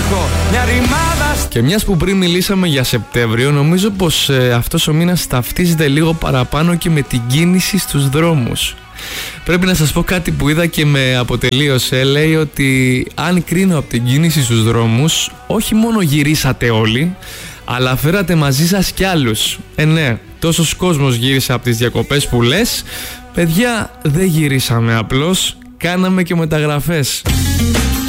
έχω μια ρημάδα. Και μιας που πριν μιλήσαμε για Σεπτέμβριο, νομίζω πως αυτός ο μήνας ταυτίζεται λίγο παραπάνω και με την κίνηση στους δρόμους. Πρέπει να σας πω κάτι που είδα και με αποτελείωσε. Λέει ότι αν κρίνω από την κίνηση στους δρόμους, όχι μόνο γυρίσατε όλοι, αλλά φέρατε μαζί σας κι άλλους. Ναι, τόσος κόσμος γύρισε από τις διακοπές που λες. Παιδιά, δεν γυρίσαμε απλώς, κάναμε και μεταγραφές.